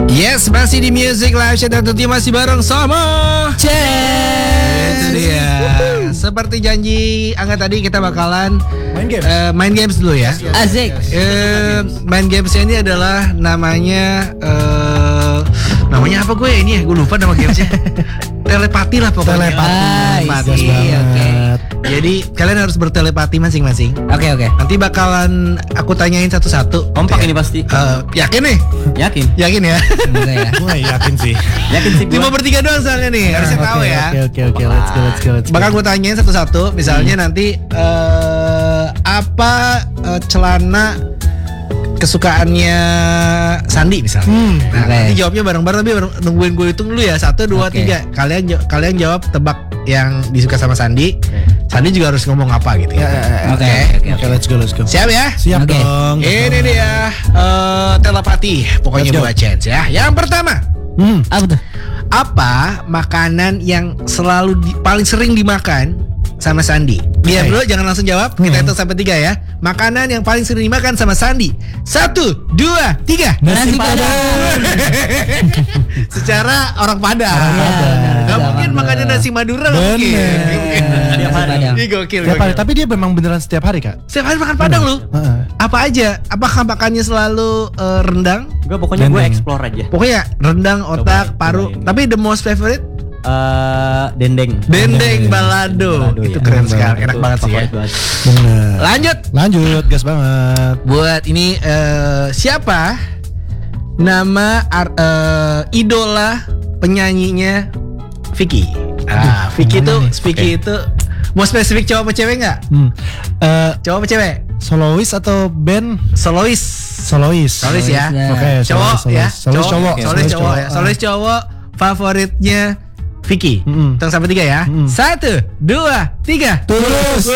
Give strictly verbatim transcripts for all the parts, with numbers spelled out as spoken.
Yes, masih di Music Live Show dan tentunya masih bareng sama Chess. Itu dia. Seperti janji Angga tadi, kita bakalan Main games. uh, main games dulu ya. Asik. Uh, main games ini adalah namanya uh, namanya apa gue ini ya? Gue lupa nama gamesnya. Telepati lah pokoknya. Telepati. Ah, Bagus isi, banget. oke. Jadi kalian harus bertelepati masing-masing. Oke oke. Nanti bakalan aku tanyain satu-satu. Kompak Ya. ini pasti. Uh, yakin nih? Yakin? Yakin ya? Semoga ya. Gue yakin sih. Yakin sih Cuma gua. bertiga doang soalnya nih, harusnya tahu Oke, ya. Oke oke oke, let's go let's go let's go. Bakal gue tanyain satu-satu. Misalnya nanti uh, apa uh, celana kesukaannya Sandi misalnya. Hmm. Nah, Oke. nanti jawabnya bareng-bareng, tapi bareng- nungguin gue hitung dulu ya. Satu, dua, Oke. tiga. Kalian ja- kalian jawab tebak yang disuka sama Sandi. Sandi juga harus ngomong apa gitu ya. Oke oke Oke, let's go let's go. Siap ya? Siap Oke. dong. Ini dia uh, telepati. Pokoknya Let's go. buat chance ya. Yang pertama, Hmm. Apa tuh? apa makanan yang selalu di- paling sering dimakan sama Sandi? Diam Oke. dulu, jangan langsung jawab. Kita Hmm. hitung sampai tiga ya. Makanan yang paling sering dimakan sama Sandi. Satu, dua, tiga. Nasi Nasi padang. Secara orang Padang. Orang Padang. Gak Betul, mungkin betul. makannya nasi Madura. Gak mungkin. Bener. Gak mungkin. Setiap hari. Padang. Ih, gokil, Setiap hari, gokil. tapi dia memang beneran setiap hari kak. Setiap hari makan Padang lu. Heeh. Apa aja? Apakah makannya selalu eh, rendang? Gue pokoknya gue Dendeng. explore aja. Pokoknya rendang, otak, Coba, paru. cobain. Tapi the most favorite Eh, dendeng. dendeng balado. Balado, Itu ya. keren Dendeng sekali, enak Itu banget sih ya. favorit banget. Bener. Lanjut Lanjut, gas banget. buat ini eh, siapa nama ar- eh, idola penyanyinya Vicky? Ah, Vicky itu, gimana nih? Vicky itu mau spesifik cowok apa cewek nggak? Hmm. Eh, Cowok apa cewek? solois atau band? Solois. Solois. Solois ya. Solois. Oke, Cowok solois, ya. Solois cowok. Solois cowok ya. Solois cowok favoritnya Vicky. Mm-mm. Hitung sampai tiga ya. Mm-mm. Satu, dua, tiga. Tulus.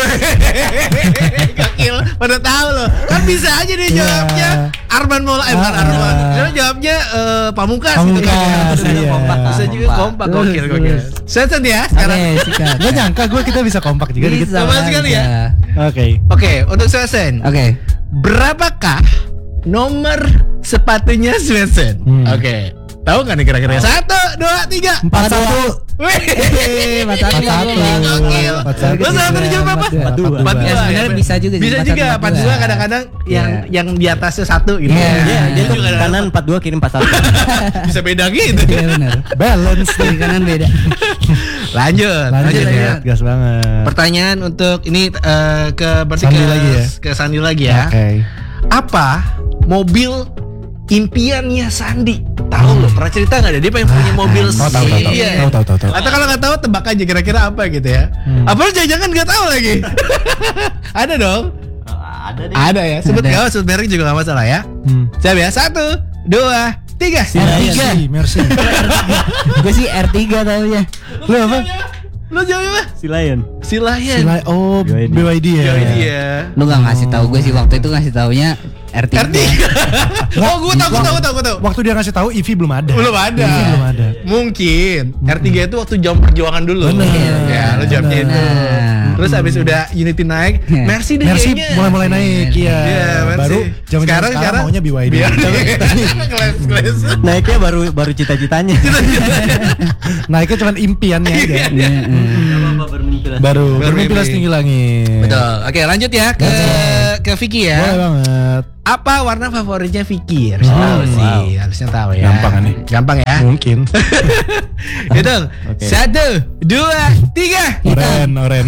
Gokil, pada tahu loh. Kan bisa aja dia Iya. jawabnya Arman Maulana, eh bukan Ah, Arman. ah. Dia jawabnya eh, Pamungkas, gitu kan. Pamungkas, Bisa iya. kompak, bisa juga kompak, gokil, gokil. Sesen ya sekarang. Oke sikat. Gak nyangka gue kita bisa kompak juga dikit. Bisa Sama sekali ya. aja. Oke. Oke, untuk Sesen. Oke. Berapakah nomor sepatunya Svensson? Hmm. Oke. Tahu nggak nih kira-kira? Satu, dua, tiga. Empat satu. Wih, Empat satu. Empat satu. Gokil. Empat satu. Lo salah tadi jawab apa? Empat dua. Empat Ya, dua. sebenarnya bisa juga sih, Bisa empat juga. satu, Empat empat dua dua. kadang-kadang yang Iya. yang di atasnya satu gitu. Iya. ya. Iya, dia tuh juga ada kanan empat dua kiri empat satu. bisa beda gitu. Iya benar. Balance. Kiri kanan beda. Lanjut, Lanjut lanjut ya. ya. Gas banget. Pertanyaan untuk ini eh, ke berarti Sandi ke lagi ya? ke Sandi lagi ya. Oke. Apa mobil impiannya Sandi? Tahu lo, pernah cerita nggak deh dia pengen punya mobil? Tahu tahu tahu tahu. Iya. Tahu tahu tahu tahu. Atau kalau nggak tahu tebak aja kira-kira apa gitu ya. Hmm. Apa lu jangan-jangan nggak tahu lagi? Ada dong. Ada deh. Ada ya. Sebut Ada. nggak apa, sebut merek juga nggak masalah ya. Hmm. Siap ya. Satu, dua, tiga. R tiga. Mercy. Gue sih R tiga taunya. Lu apa? Lu jawabnya apa? Si Lion. Si Lion. Sila- Oh, B Y D. B Y D ya. Jawab dia. Lu gak ngasih tahu gue sih waktu itu ngasih taunya R tiga. R tiga. Oh, gue tahu, gue tahu, gue tahu, gue tahu. Waktu dia ngasih tahu E V belum ada. Belum ada. E V belum ada. Mungkin R tiga itu waktu jam perjuangan dulu. Bener. Ya, lu jawabnya itu. Bener. Terus habis udah Unity naik, Iya. Mercy deh Mercy kayaknya. mulai-mulai naik ya. Iya, Mercy. Baru zaman sekarang sekarang maunya B Y D. Kelas kelas. Naiknya baru baru cita-citanya. Naiknya cuma impiannya aja. Iya, iya. Apa baru mimpi lah. Baru Baru bermimpi mimpi. setinggi langit. Betul. Oke, lanjut ya ke ke Vicky ya. Boleh banget. Apa warna favoritnya Vicky? Harusnya Hmm, tahu sih, wow. harusnya tahu ya. Gampang kan nih? Gampang ya. Mungkin. Hitung. Oke. Satu, dua, tiga. Oren, oren.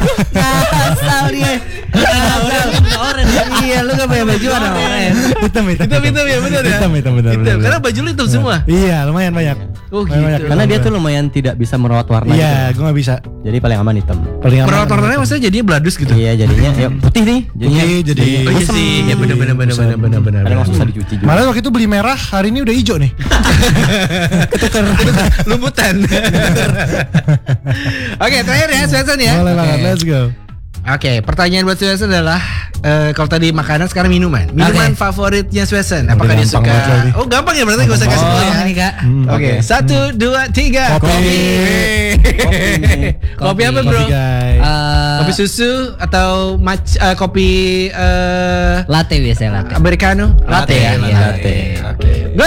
Asal dia. Asal. Oren. Iya, lu gak punya baju warna oranye. Hitam, hitam. Hitam, hitam ya, benar ya. Hitam, hitam, benar. Hitam. benar, Karena benar. baju lu hitam semua. Iya, lumayan banyak. Oh, Lumayan gitu. banyak. Karena dia tuh lumayan tidak bisa merawat warna. Iya, gitu. gue gak bisa. Jadi paling aman hitam. Paling aman. Perawat warnanya maksudnya jadinya bladus gitu. Iya, jadinya ya putih nih. Jadinya Putih, jadi Oh iya sih, ya benar benar benar benar benar benar. kadang nggak susah dicuci juga. Malah waktu itu beli merah, hari ini udah hijau nih. Lumputan. Oke, terakhir ya, Svensson ya. Boleh Oke. banget, let's go. Oke, pertanyaan buat Svensson adalah eh, kalau tadi makanan, sekarang minuman. Minuman Oke. favoritnya Svensson. Udah Apakah dia gampang suka? banget lagi. Oh, gampang ya berarti gak usah kasih Oh, tahu ya. ini Kak. Hmm, Oke, satu, dua, tiga. Kopi. Kopi. Kopi apa bro? Kopi, guys. Eh, Kopi susu atau mac eh, kopi eh, latte biasanya latte. americano? Latte, ya. iya. Latte. Oke. Good.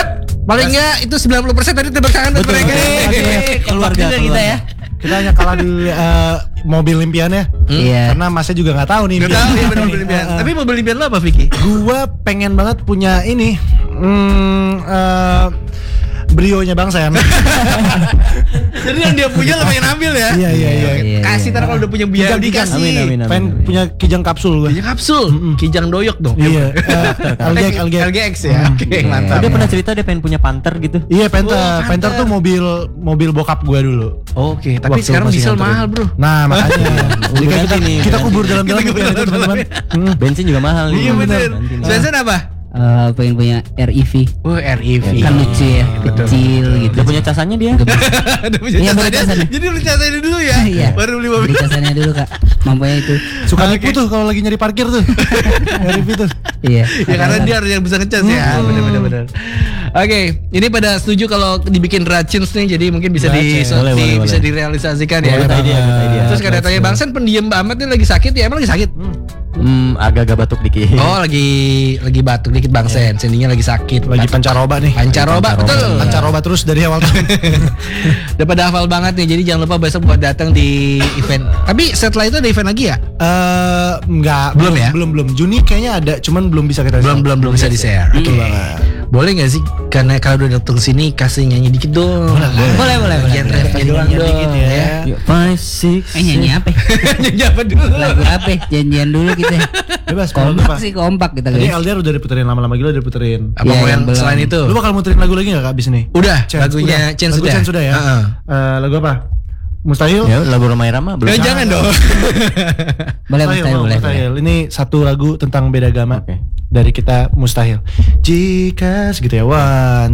Paling enggak itu sembilan puluh persen tadi tepuk tangan buat mereka. Keluarga kita ya. Kita hanya kalah di eh, mobil impiannya. Iya. Karena Masnya juga nggak tahu nih. Gak tahu ya benar mobil impian. Tapi mobil impian lo apa Vicky? Gua pengen banget punya ini. Hmm, eh, Brio-nya Bang Sen. Jadi yang dia punya lo pengen ambil ya? Iya iya iya. Iya, Kasih iya. ntar kalau udah punya biaya Kijang, kijang. dikasih. Amin, amin, amin. Pengen punya kijang kapsul gue. Kijang kapsul, kijang doyok dong. Iya. eh, L G X, L G X. L G X ya. Oke, mantap. Dia pernah cerita dia pengen punya Panther gitu. Iya Panther. Oh, Panther. Panther tuh mobil mobil bokap gue dulu. Oke, tapi Waktu sekarang masih diesel nganterin. mahal, Bro. Nah makanya. Jadi kan kita, Ganti nih, kita ganti. kubur dalam-dalam Kita kubur impian itu dalam-dalam. teman-teman. Hmm. Bensin juga mahal nih. Iya bener. Nanti nih. Spencer apa? Eh, pengen punya R E V. Oh, R E V. Kan lucu ya, kecil gitu. Udah punya casannya dia. Ada punya Iya, casannya. baru casannya. Jadi beli casannya dulu ya. Iya. Baru beli mobil. Beli casannya dulu kak. Mampunya itu. Suka nipu tuh kalau lagi nyari parkir tuh. R E V tuh. Iya. Ya karena dia harus yang bisa ngecas ya. Benar-benar benar. Oke, ini pada setuju kalau dibikin racins nih, jadi mungkin bisa di, Racins. Boleh, di- boleh, bisa boleh. direalisasikan Boleh ya. Good idea, good idea. Terus kada tanya Bang Sen pendiam amat nih lagi sakit ya, emang lagi sakit? Hmm, agak-agak batuk dikit. Oh, lagi lagi batuk dikit Bang Sen, sendinya lagi sakit. Lagi pancaroba nih. Pancaroba, betul. Pancaroba terus dari awal tahun. Udah pada hafal banget nih, jadi jangan lupa besok buat datang di event. Tapi setelah itu ada event lagi ya? Eh enggak, Belum ya? Belum belum. Juni kayaknya ada, cuman belum bisa kita Belum share. belum belum bisa di share. Betul banget. Boleh nggak sih? Karena kalau udah datang sini kasih nyanyi dikit dong. Boleh, boleh, Bagian boleh. refnya doang Nyanyi dong. dikit ya. Ya. Five, six, Eh nyanyi apa? Nyanyi apa dulu? Lagu apa? Janjian dulu kita. Bebas kalau Kompak lupa. sih kompak kita Tadi guys. L D R udah diputerin lama-lama gila udah diputerin. Apa Iya, mau yang yang belum. selain itu? Lu bakal muterin lagu lagi enggak abis ini? Udah, Chance, lagunya udah. Chance Lagu sudah. Chance sudah ya. Heeh. Eh, lagu apa? Mustahil. Ya, lagu Romai Rama belum. Eh, jangan dong. Boleh, Mustahil, mustahil, mau, boleh. Mustahil. Ini satu lagu tentang beda agama. Oke. Dari kita Mustahil. Jika segitu ya. One